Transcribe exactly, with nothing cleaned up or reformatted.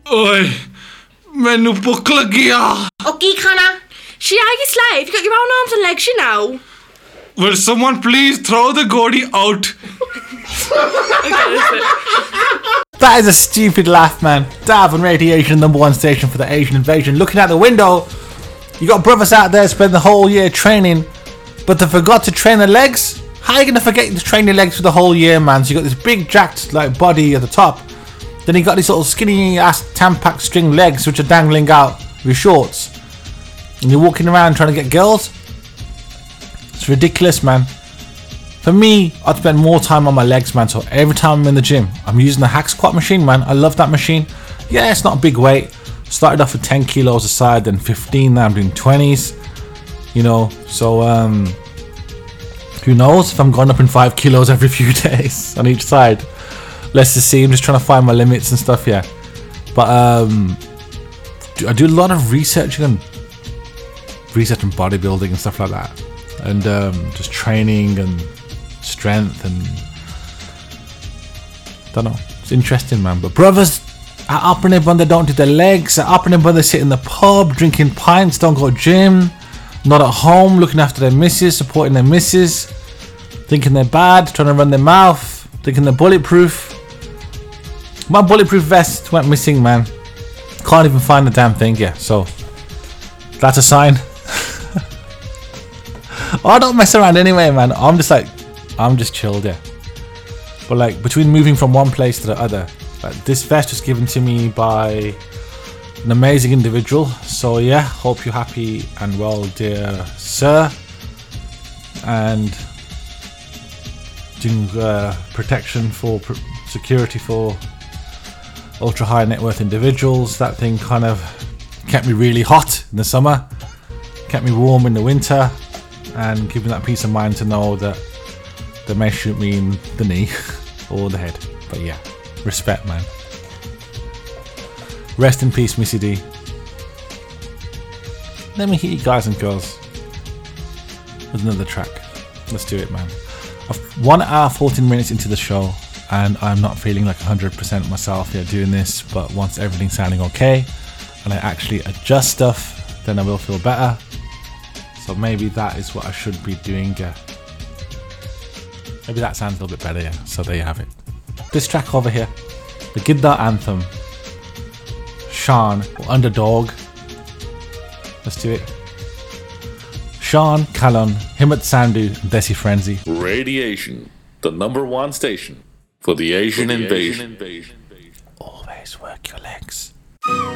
Oi, menu book lagia. Oh, की खाना? She are your slave. You got your own arms and legs, you know. Will someone please throw the Gordy out? That is a stupid laugh, man. Dav on Radiation, number one station for the Asian invasion. Looking out the window, you got brothers out there spending the whole year training, but they forgot to train their legs. How are you gonna forget to train your legs for the whole year, man? So you got this big jacked like body at the top, then you got these little skinny ass Tampax string legs which are dangling out of your shorts, and you're walking around trying to get girls. It's ridiculous, man. For me, I'd spend more time on my legs, man. So every time I'm in the gym, I'm using the hack squat machine, man. I love that machine. Yeah, it's not a big weight. Started off with ten kilos a side, then fifteen. Now I'm doing twenties. You know, so um, who knows if I'm going up in five kilos every few days on each side. Let's just see. I'm just trying to find my limits and stuff, yeah. But um, I do a lot of researching and research and bodybuilding and stuff like that, and um, just training and strength and don't know. It's interesting, man. But brothers at Upper they don't do their legs. At Upper they sit in the pub drinking pints, don't go to gym, not at home looking after their missus, supporting their missus, thinking they're bad, trying to run their mouth, thinking they're bulletproof. My bulletproof vest went missing, man. Can't even find the damn thing. Yeah, so that's a sign. I don't mess around anyway, man. I'm just like, I'm just chilled, yeah. But like between moving from one place to the other, like, this vest was given to me by an amazing individual. So yeah, hope you're happy and well, dear sir. And doing uh, protection for pr- security for ultra high net worth individuals. That thing kind of kept me really hot in the summer, kept me warm in the winter, and give me that peace of mind to know that they may shoot me in the knee or the head. But yeah, respect, man. Rest in peace, Missy D. Let me hit you guys and girls with another track. Let's do it, man. I've one hour fourteen minutes into the show and I'm not feeling like one hundred percent myself here doing this, but once everything's sounding okay and I actually adjust stuff, then I will feel better. So maybe that is what I should be doing, yeah. Maybe that sounds a little bit better, yeah. So there you have it. This track over here, the Gidda Anthem, Sean, or Underdog. Let's do it. Sean, Calon, Himmat Sandhu, and Desi Frenzy. Radiation, the number one station for the Asian, for the invasion. Asian invasion. Always work your legs.